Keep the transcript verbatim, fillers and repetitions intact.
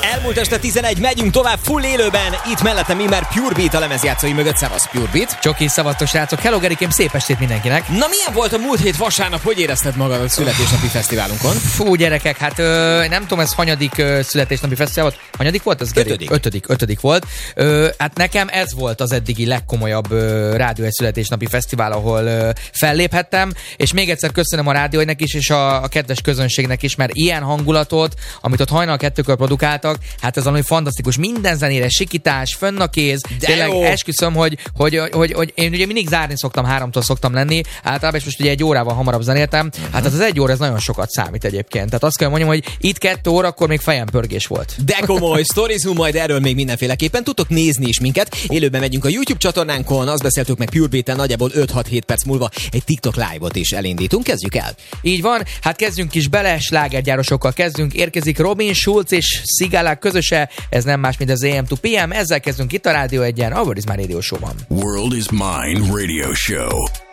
Elmúlt este tizenegy, megyünk tovább full élőben. Itt mellettem mi már Pure Beat a lemezjátszói mögött. Szevasz, Pure Beat. Csoki, szavaztos srácok. Hello, Gerikém, szép estét mindenkinek. Na, milyen volt a múlt hét vasárnap? Hogy érezted magad a születésnapi fesztiválunkon? Fú, gyerekek, hát ö, nem tudom, ez hanyadik ö, születésnapi fesztivál volt. Hanyadik volt az, Geri? Ötödik. Ötödik, ötödik volt. Ö, hát nekem ez volt az eddigi legkomolyabb ö, rádió egy születésnapi fesztivál, ahol ö, felléphettem, és még egyszer köszönöm a rádióinak is, és a, a kedves közönségnek is, mert ilyen hangulatot, amit ott hajnal kettőkor produkáltak, hát ez valami fantasztikus. Minden zenére sikítás, fönn a kéz. De tényleg jó. Esküszöm, hogy, hogy, hogy, hogy, hogy én ugye mindig zárni szoktam, háromtól szoktam lenni, általában, és most ugye egy órával hamarabb zenéltem. Uh-huh. Hát az, az egy óra, ez nagyon sokat számít egyébként. Tehát azt kell mondjam, hogy itt kettő óra, akkor még fejem pörgés volt. De komoly, sztorizunk majd erről még mindenféleképpen. Tudtok nézni is minket. Élőben megyünk a YouTube csatornánkon, azt beszéltük meg Pure Beat-en, nagyjából öt-hat-hét perc múlva egy TikTok live-ot is elindítunk. Kezdjük el. Így van, hát kezdjünk is bele, slágergyárosokkal kezdünk. Érkezik Robin Schulz és Szigálák közöse, ez nem más, mint az á em to pé em. Ezzel kezdünk itt a Rádió egyen, a World is My Radio Show-ban. World is Mine Radio Show.